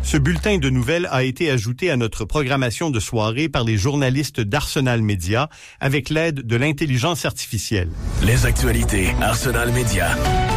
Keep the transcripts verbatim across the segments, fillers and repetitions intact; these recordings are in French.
Ce bulletin de nouvelles a été ajouté à notre programmation de soirée par les journalistes d'Arsenal Média avec l'aide de l'intelligence artificielle. Les actualités Arsenal Média.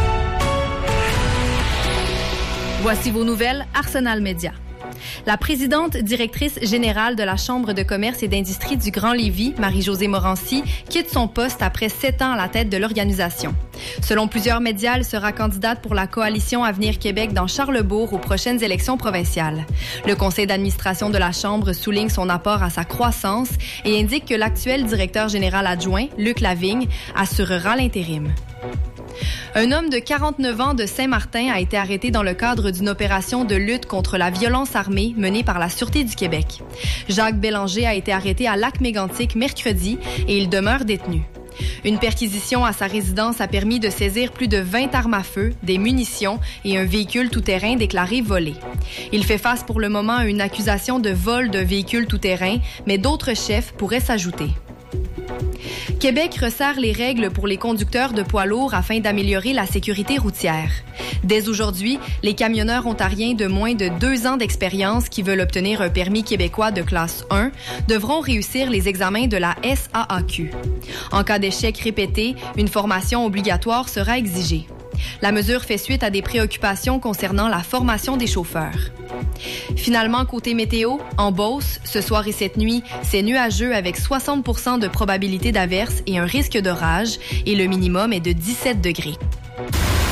Voici vos nouvelles Arsenal Média. La présidente directrice générale de la Chambre de commerce et d'industrie du Grand Lévis, Marie-Josée Morancy, quitte son poste après sept ans à la tête de l'organisation. Selon plusieurs médias, elle sera candidate pour la coalition Avenir Québec dans Charlesbourg aux prochaines élections provinciales. Le conseil d'administration de la Chambre souligne son apport à sa croissance et indique que l'actuel directeur général adjoint, Luc Lavigne, assurera l'intérim. Un homme de quarante-neuf ans de Saint-Martin a été arrêté dans le cadre d'une opération de lutte contre la violence armée menée par la Sûreté du Québec. Jacques Bélanger a été arrêté à Lac-Mégantic mercredi et il demeure détenu. Une perquisition à sa résidence a permis de saisir plus de vingt armes à feu, des munitions et un véhicule tout-terrain déclaré volé. Il fait face pour le moment à une accusation de vol d'un véhicule tout-terrain, mais d'autres chefs pourraient s'ajouter. Québec resserre les règles pour les conducteurs de poids lourds afin d'améliorer la sécurité routière. Dès aujourd'hui, les camionneurs ontariens de moins de deux ans d'expérience qui veulent obtenir un permis québécois de classe un devront réussir les examens de la S A A Q. En cas d'échec répété, une formation obligatoire sera exigée. La mesure fait suite à des préoccupations concernant la formation des chauffeurs. Finalement, côté météo, en Beauce, ce soir et cette nuit, c'est nuageux avec soixante pour cent de probabilité d'averse et un risque d'orage, et le minimum est de dix-sept degrés.